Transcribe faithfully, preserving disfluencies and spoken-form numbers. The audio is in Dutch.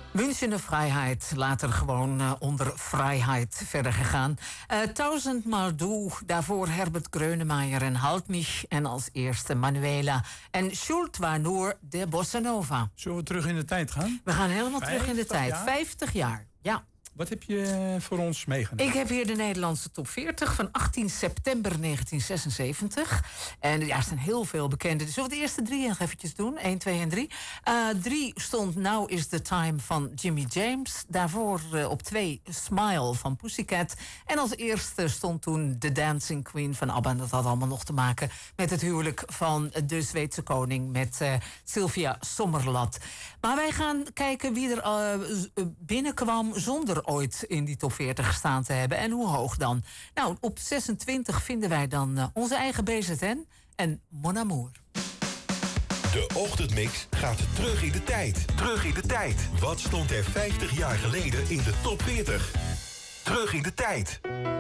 Münchener Vrijheid, later gewoon uh, onder Vrijheid verder gegaan. Uh, Tausendmal Du, daarvoor Herbert Grönemeyer en Halt mich. En als eerste Manuela. En Schuld war nur der Bossa Nova. Zullen we terug in de tijd gaan? We gaan helemaal terug in de tijd. Jaar? vijftig jaar, ja. Wat heb je voor ons meegenomen? Ik heb hier de Nederlandse top veertig van achttien september negentien zesenzeventig. En ja, er zijn heel veel bekende. Dus zullen we de eerste drie nog eventjes doen? één, twee en drie. Uh, drie stond Now is the Time van Jimmy James. Daarvoor uh, op twee Smile van Pussycat. En als eerste stond toen The Dancing Queen van ABBA. En dat had allemaal nog te maken met het huwelijk van de Zweedse koning met uh, Sylvia Sommerlath. Maar wij gaan kijken wie er uh, binnenkwam zonder ooit in die top veertig gestaan te hebben. En hoe hoog dan? Nou, op zesentwintig vinden wij dan uh, onze eigen B Z N en Mon Amour. De ochtendmix gaat terug in de tijd. Terug in de tijd. Wat stond er vijftig jaar geleden in de top veertig? Terug in de tijd.